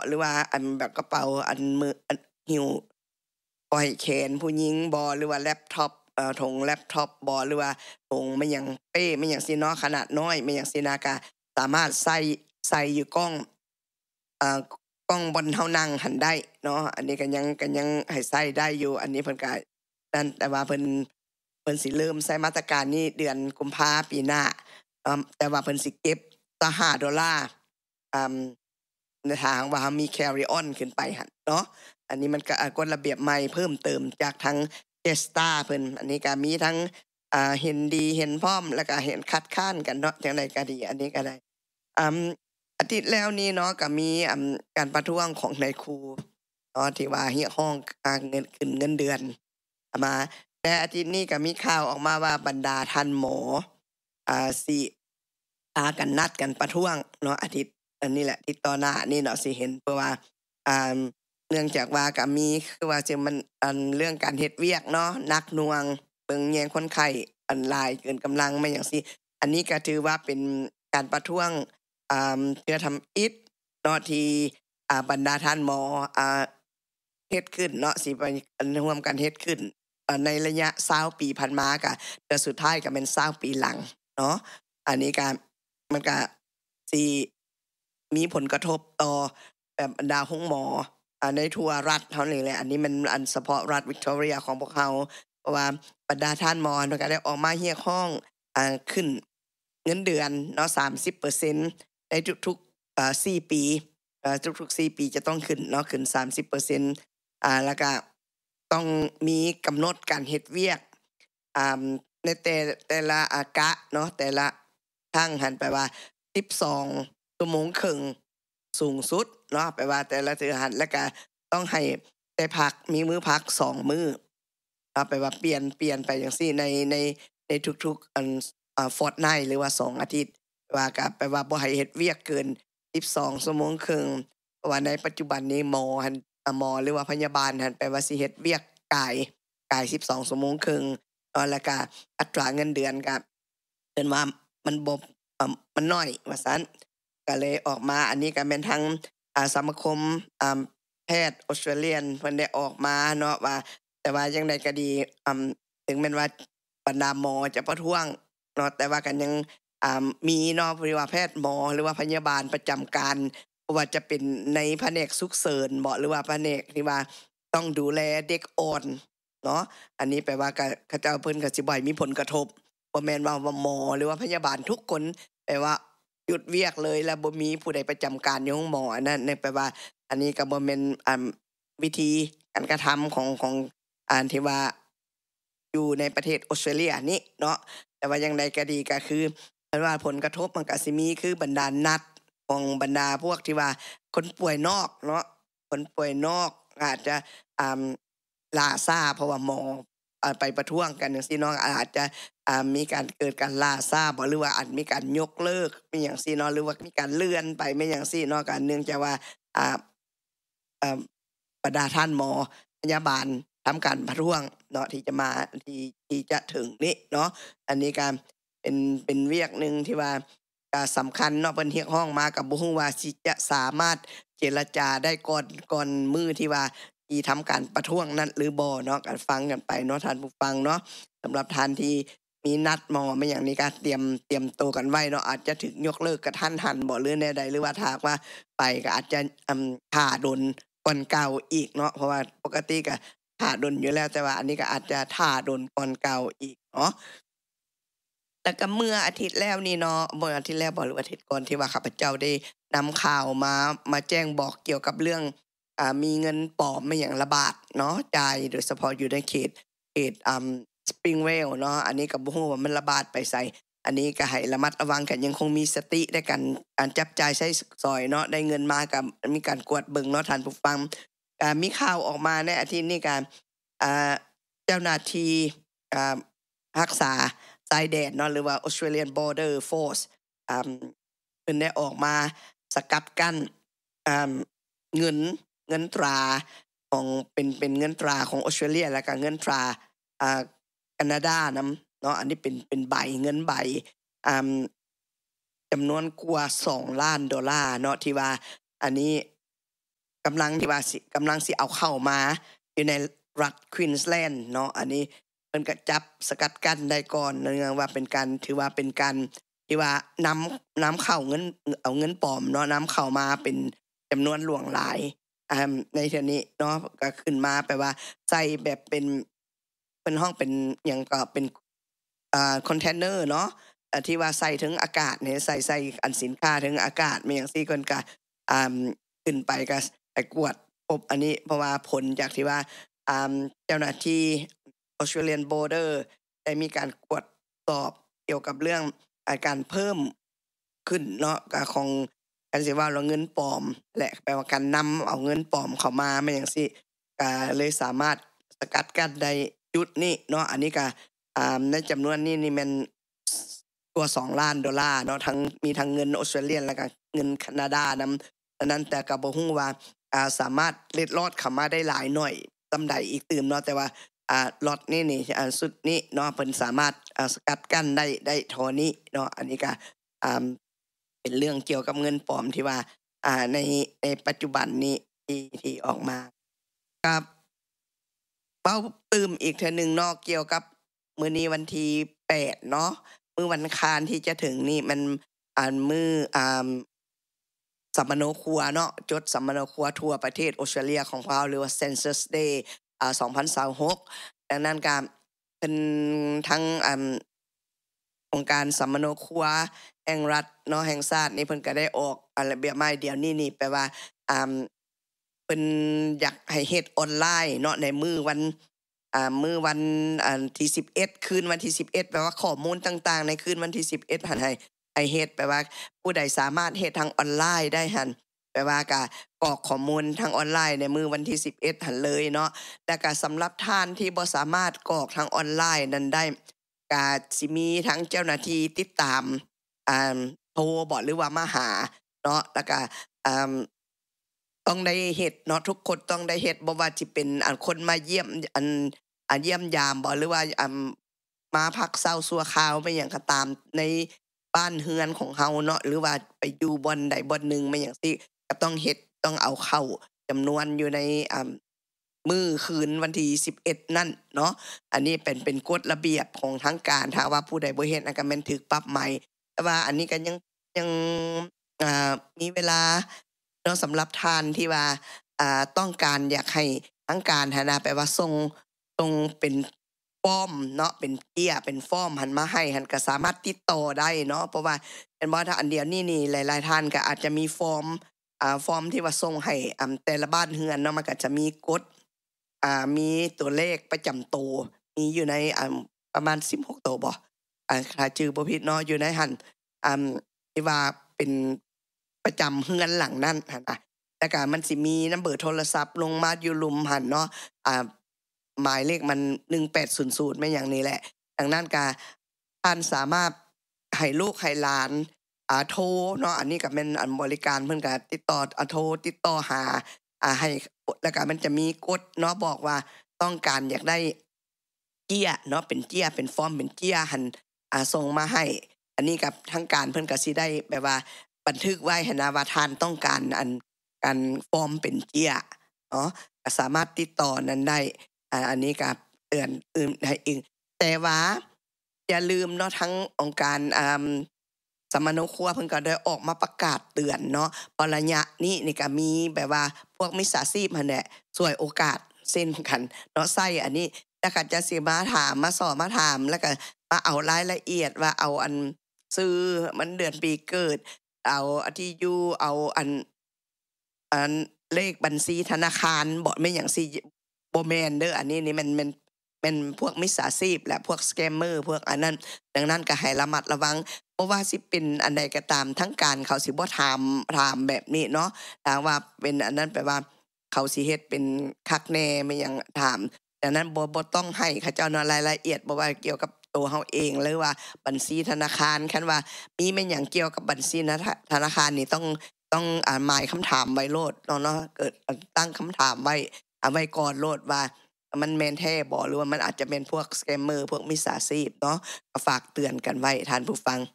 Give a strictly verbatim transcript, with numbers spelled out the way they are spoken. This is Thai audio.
หรือว่าอันแบบกระเป๋าอันมืออันหิ้วห้อยแขนผู้หญิงบ่หรือว่าแล็ปท็อปเอ่อถุงแล็ปท็อปบ่หรือว่าถุงไม่หยังเป้ไม่หยังซี้เนาะขนาดน้อยไม่หยังซี้นะก็สามารถใส่ใส่อยู่กล้องอ่ากล้องบนเฮานั่งหั้นได้เนาะอันนี้ก็ยังก็ยังให้ใส่ได้อยู่อันนี้เพิ่นก็นั่นแต่ว่าเพิ่นเพิ่นสิเริ่มใช้มาตรการนี้เดือนกุมภาปีหน้าอ่าแต่ว่าเพิ่นสิเก็บต่อห้าดอลลาร์อ่าในทางว่ามี carry on ขึ้นไปหั่นเนาะอันนี้มันก็อ่ากฎระเบียบใหม่เพิ่มเติมจากทาง Jetstar เพิ่นอันนี้ก็มีทั้งอ่าเห็นดีเห็นพร้อมแล้วก็เห็นคัดค้านกันเนาะจังไดก็ดีอันนี้ก็ได้อ่าอาทิตย์แล้วนี้เนาะก็มีอ่าการประท้วงของนายครูเนาะที่ว่าเรียกร้องอ่าเงินขึ้นเงินเดือนมาแต่อาทิตย์นี้ก็มีข่าวออกมาว่าบรรดาท่านหมออ่าสิพากันนัดกันประท้วงเนาะอาทิตย์อันนี้แหละที่ต่อหน้านี่เนาะสิเห็นเพราะว่าอ่าเนื่องจากว่าก็มีคือว่าจะมันอันเรื่องการเฮ็ดเวียกเนาะหนักหน่วงเบิ่งแยงคนไข้อันหลายเกินกำลังมาหยังซี้อันนี้ก็ถือว่าเป็นการประท้วงอ่าเพื่อทำอิฐเนาะที่อ่าบรรดาท่านหมออ่าเฮ็ดขึ้นเนาะสิไปร่วมกันเฮ็ดขึ้นอ่าในระยะยี่สิบปีผ่านมาก็แต่สุดท้ายก็แม่นยี่สิบปีหลังเนาะอันนี้ก็มันก็สิมีผลกระทบต่อแบบบรรดาโรงหมออ่าในทั่วรัฐเฮานี่แหละอันนี้มันอันเฉพาะรัฐ Victoria ของพวกเราเพราะว่าบรรดาท่านหมอเพิ่นก็ได้ออกมาเรียกร้องอ่าขึ้นเงินเดือนเนาะ สามสิบเปอร์เซ็นต์ ในทุกๆอ่าสี่ปีเอ่อทุกๆสี่ปีจะต้องขึ้นเนาะขึ้น สามสิบเปอร์เซ็นต์ อ่าแล้วก็ต้องมีกำหนดการเฮ็ดเวียกอ่าในแต่แต่ละอากะเนาะแต่ละครั้งหั้นแปลว่าสิบสองชั่วโมงครึ่งสูงสุดเนาะแปลว่าแต่ละเทื่อหั้นแล้วก็ต้องให้ได้พักมีมื้อพักสองมื้อเนาะแปลว่าเปลี่ยนเปลี่ยนไปจังซี่ในในในทุกๆอันอ่า fortnight หรือว่าสองอาทิตย์ว่าก็แปลว่าบ่ให้เฮ็ดเวียกเกินสิบสองชั่วโมงครึ่งเพราะว่าในปัจจุบันนี้หมอหั้นอ่าหมอหรือว่าพยาบาลหั้นแปลว่าสิเฮ็ดเวียกกายกายสิบสองชั่วโมงครึ่งเนาะแล้วก็อัตราเงินเดือนก็เพิ่นว่ามันบ่อ่ามันน้อยว่าซั่นก็เลยออกมาอันนี้ก็แม่นทางอ่าสมาคมอ่าแพทย์ออสเตรเลียนเพิ่นได้ออกมาเนาะว่าแต่ว่าจั่งใดก็ดีอ่าถึงแม้นว่าบรรดาหมอจะประท้วงเนาะแต่ว่าก็ยังอ่ามีเนาะที่ว่าแพทย์หมอหรือว่าพยาบาลประจำการบ่ว่าจะเป็นในแผนกฉุกเฉินบ่หรือว่าแผนกที่ว่าต้องดูแลเด็กอ่อนเนาะอันนี้แปลว่าก็เขาเจ้าเพิ่นก็สิบ่ให้มีผลกระทบบ่แม่นว่าว่าหมอหรือว่าพยาบาลทุกคนแปลว่าหยุดเวียกเลยแล้วบ่มีผู้ใดประจำการอยู่โรงหมออันนั้นนั่นแปลว่าอันนี้ก็บ่แม่นอ่าวิธีการกระทำของของอ่าที่ว่าอยู่ในประเทศออสเตรเลียนี้เนาะแต่ว่าจั่งใดก็ดีก็คือเพิ่นว่าผลกระทบมันก็สิมีคือบรรดานัดของบรรดาพวกที่ว่าคนป่วยนอกเนาะคนป่วยนอกอาจจะอ่าล่าช้าเพราะว่าหมออ่าไปประท้วงกันจังซี่เนาะอาจจะอ่ามีการเกิดการล่าช้าบ่หรือว่าอาจมีการยกเลิกอิหยังซี้เนาะหรือว่ามีการเลื่อนไปไม่หยังซี้เนาะก็เนื่องจากว่าอ่าเอ่อบรรดาท่านหมอพยาบาลทำการประท้วงเนาะที่จะมาที่ที่จะถึงนี้เนาะอันนี้ก็เป็นเป็นเวียกหนึ่งที่ว่าก็สำคัญเนาะเพิ่นเรียกร้องมาก็บ่ฮู้ว่าสิจะสามารถเจรจาได้ก่อนก่อนมื้อที่ว่าที่ทำการประท้วงนั้นหรือบ่เนาะก็ฟังกันไปเนาะท่านผู้ฟังเนาะสำหรับท่านที่มีนัดหมอมาหยังนี้ก็เตรียมเตรียมตัวกันไว้เนาะอาจจะถูกยกเลิกกะทันหันบ่หรือแนวใดหรือว่าถ้าหากว่าไปก็อาจจะอืมท่าโดนก่อนเก่าอีกเนาะเพราะว่าปกติก็ท่าโดนอยู่แล้วแต่ว่าอันนี้ก็อาจจะท่าโดนก่อนเก่าอีกเนาะแล้วก็เมื่ออาทิตย์แล้วนี่เนาะเมื่ออาทิตย์แล้วบ่หรืออาทิตย์ก่อนที่ว่าข้าพเจ้าได้นำข่าวมามาแจ้งบอกเกี่ยวกับเรื่องอ่ามีเงินปลอมมาหยังระบาดเนาะจ่ายโดยเฉพาะอยู่ในเขตเขตอ่า Springvale เนาะอันนี้ก็บ่ฮู้ว่ามันระบาดไปไสอันนี้ก็ให้ระมัดระวังกันยังคงมีสติในการการจับจ่ายใช้สอยเนาะได้เงินมาก็มีการกวดเบิ่งเนาะท่านผู้ฟังอ่ามีข่าวออกมาในอาทิตย์นี้ก็อ่าเจ้าหน้าที่อ่ารักษาชายแดนเนาะหรือว่า Australian Border Force อ่าเพิ่นได้ออกมาสกัดกั้นอ่าเงินเงินตราของเป็นเป็นเงินตราของออสเตรเลียแล้วก็เงินตราอ่าแคนาดานำเนาะอันนี้เป็นเป็นใบเงินใบอ่าจำนวนกว่าสองล้านดอลลาร์เนาะที่ว่าอันนี้กำลังที่ว่าสิกำลังสิเอาเข้ามาอยู่ในรัฐควีนส์แลนด์เนาะอันนี้เพิ่นก็จับสกัดกั้นได้ก่อนเนื่องว่าเป็นการถือว่าเป็นการที่ว่านํานําเข้าเงินเอาเงินปลอมเนาะนําเข้ามาเป็นจำนวนหลวงหลายอ่าในเทื่อนี้เนาะก็ขึ้นมาแปลว่าใส่แบบเป็นเป็นห้องเป็นหยังก็เป็นอ่าคอนเทนเนอร์เนาะอ่าที่ว่าใส่ถึงอากาศเนี่ยใส่ใส่อันสินค้าถึงอากาศแม่นจังซี่เพิ่นก็อ่าขึ้นไปก็ไปกวดพบอันนี้เพราะว่าผลจากที่ว่าอ่าเจ้าหน้าที่ Australian Border ได้มีการกวดสอบเกี่ยวกับเรื่องอาการเพิ่มขึ้นเนาะก็ของอันสิว่าเงินปลอมและแปลว่าการนําเอาเงินปลอมเข้ามาแม่นจังซี่ก็เลยสามารถสกัดกั้นได้จุดนี้เนาะอันนี้ก็อ่าในจำนวนนี้นี่แม่นกว่าสองล้านดอลลาร์เนาะทั้งมีทั้งเงินออสเตรเลียนแล้วก็เงินแคนาดานำฉะนั้นแต่ก็บ่ฮู้ว่าอ่าสามารถเล็ดลอดเข้ามาได้หลายหน่อยซำใดอีกตื่มเนาะแต่ว่าอ่าล็อตนี้นี่อ่าสุดนี้เนาะเพิ่นสามารถอ่าสกัดกั้นได้ได้เท่านี้เนาะอันนี้ก็อ่าเป็นเรื่องเกี่ยวกับเงินปลอมที่ว่าอ่าในในปัจจุบันนี้ที่ที่ออกมาครับเว้าตื่มอีกเทื่อนึงเนาะเกี่ยวกับมื้อนี้วันที่แปดเนาะมื้อวันอังคารที่จะถึงนี่มันอ่ามื้ออ่าสัมมโนครัวเนาะจดสัมมโนครัวทั่วประเทศออสเตรเลียของเราหรือว่า Census Day อ่าสองพันยี่สิบหกดังนั้นก็เพิ่นทั้งอ่าองค์การสัมมโนครัวแห่งรัฐเนาะแห่งชาตินี่เพิ่นก็ได้ออกอ่าระเบียบใหม่เดี๋ยวนี้นี่แปลว่าอ่าเพิ่นอยากให้เฮ็ดออนไลน์เนาะในมื้อวันอ่ามื้อวันอ่าที่สิบเอ็ดคืนวันที่สิบเอ็ดแปลว่าข้อมูลต่างๆในคืนวันที่สิบเอ็ดหั่นให้ให้เฮ็ดแปลว่าผู้ใดสามารถเฮ็ดทางออนไลน์ได้หั่นแปลว่าก็กรอกข้อมูลทางออนไลน์ในมื้อวันที่สิบเอ็ดหั่นเลยเนาะแล้วก็สำหรับท่านที่บ่สามารถกรอกทางออนไลน์นั้นได้ก็สิมีทั้งเจ้าหน้าที่ติดตามอ่าโทรบ่หรือว่ามาหาเนาะแล้วก็อ่าต้องได้เฮ็ดเนาะทุกคนต้องได้เฮ็ดบ่ว่าสิเป็นอันคนมาเยี่ยมอันอ่าเยี่ยมยามบ่หรือว่าอ่ามาพักเช้าชั่วคราวไปหยังก็ตามในบ้านเรือนของเฮาเนาะหรือว่าไปอยู่บ่อนใดบ่อนหนึ่งมาหยังซี่ก็ต้องเฮ็ดต้องเอาเข้าจำนวนอยู่ในอ่ามื้อคืนวันที่สิบเอ็ดนั่นเนาะอันนี้เป็นเป็นกฎระเบียบของทางการถ้าว่าผู้ใดบ่เฮ็ดก็แม่นถูกปรับใหม่แต่ว่าอันนี้ก็ยังยังอ่ามีเวลาเนาะสำหรับท่านที่ว่าอ่าต้องการอยากให้ทางการหั้นนะแปลว่าส่งส่งเป็นฟอร์มเนาะเป็นเตี้ยเป็นฟอร์มหันมาให้หันก็สามารถติดต่อได้เนาะเพราะว่าแม่นบ่ถ้าอันเดียวนี้นี่หลายๆท่านก็อาจจะมีฟอร์มอ่าฟอร์มที่ว่าส่งให้อ่าแต่ละบ้านเรือนเนาะมันก็จะมีกฎอ่ามีตัวเลขประจำตัวมีอยู่ในอ่าประมาณสิบหกตัวบ่อ่าถ้าชื่อบ่ผิดเนาะอยู่ในหั่นอ่าที่ว่าเป็นประจำเรือนหลังนั้นหั่นน่ะแล้วก็มันสิมีนำเบอร์โทรศัพท์ลงมาอยู่หลุมหั่นเนาะอ่าหมายเลขมันหนึ่งแปดศูนย์ศูนย์แม่นหยังนี่แหละดังนั้นก็ท่านสามารถให้ลูกให้หลานอ่าโทรเนาะอันนี้ก็แม่นอันบริการเพิ่นก็ติดต่ออ่าโทรติดต่อหาอ่าให้แล้วก็มันจะมีกฎเนาะบอกว่าต้องการอยากได้เจี้ยเนาะเป็นเจี้ยเป็นฟอร์มเป็นเจี้ยหั่นอ่าส่งมาให้อันนี้กับทางการเพิ่นก็สิได้แบบว่าบันทึกไว้หั่นนะว่าท่านต้องการอันการฟอร์มเป็นเจี้ยเนาะก็สามารถติดต่อนั้นได้อ่าอันนี้ก็เตือนอื่นให้อีกแต่ว่าอย่าลืมเนาะทั้งองค์การอ่าสัมมโนครัวเพิ่นก็ได้ออกมาประกาศเตือนเนาะเพราะระยะนี้นี่ก็มีแบบว่าพวกมิจฉาชีพหั่นแหละฉวยโอกาสเซ็นกันเนาะใส่อันนี้แล้วก็จะสิมาถามมาสอบมาถามแล้วก็มาเอารายละเอียดว่าเอาอันชื่อมันเดือนปีเกิดเอาที่อยู่เอาอันอันเลขบัญชีธนาคารบ่แม่นหยังสิบ่แม่นเด้ออันนี้นี่มันมันเป็นพวกมิจฉาชีพและพวกสแกมเมอร์พวกอันนั้นดังนั้นก็ให้ระมัดระวังเพราะว่าสิเป็นอันใดก็ตามทั้งการเขาสิบ่ถามถามแบบนี้เนาะถ้าว่าเป็นอันนั้นแปลว่าเขาสิเฮ็ดเป็นคักแน่ไม่หยังถามดังนั้นบ่บ่ต้องให้เขาเจ้ารายละเอียดบ่ว่าเกี่ยวกับตัวเฮาเองหรือว่าบัญชีธนาคารคันว่ามีแม่นหยังเกี่ยวกับบัญชีธนาคารนี่ต้องต้องอ่าหมายคำถามไว้โลดเนาะเนาะเกิดตั้งคำถามไว้เอาไว้ก่อนโลดว่ามันแม่นแท้บ่หรือว่ามันอาจจะเป็นพวกสแกมเมอร์พวกมิจฉาชีพเนาะก็ฝากเตือนกันไว้ท่านผู้ฟัง